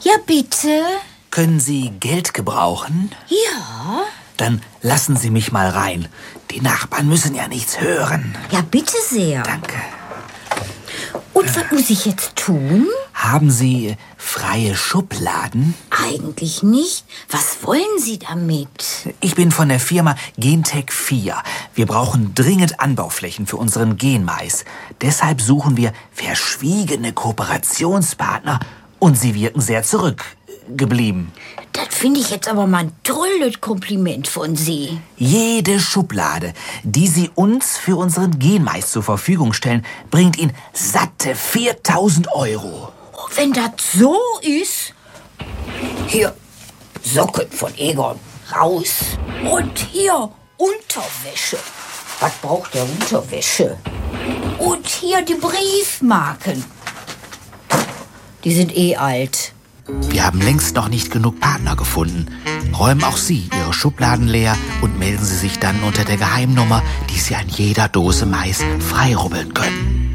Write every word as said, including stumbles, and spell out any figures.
Ja, bitte. Können Sie Geld gebrauchen? Ja. Dann lassen Sie mich mal rein. Die Nachbarn müssen ja nichts hören. Ja, bitte sehr. Danke. Und was muss ich jetzt tun? Haben Sie freie Schubladen? Eigentlich nicht. Was wollen Sie damit? Ich bin von der Firma Gentech vier. Wir brauchen dringend Anbauflächen für unseren Genmais. Deshalb suchen wir verschwiegene Kooperationspartner und Sie wirken sehr zurückgeblieben. Das finde ich jetzt aber mal ein tolles Kompliment von Sie. Jede Schublade, die Sie uns für unseren Genmais zur Verfügung stellen, bringt Ihnen satte viertausend Euro. Oh, wenn das so ist. Hier, Socken von Egon, raus. Und hier, Unterwäsche. Was braucht der Unterwäsche? Und hier die Briefmarken. Die sind eh alt. Wir haben längst noch nicht genug Partner gefunden. Räumen auch Sie Ihre Schubladen leer und melden Sie sich dann unter der Geheimnummer, die Sie an jeder Dose Mais freirubbeln können.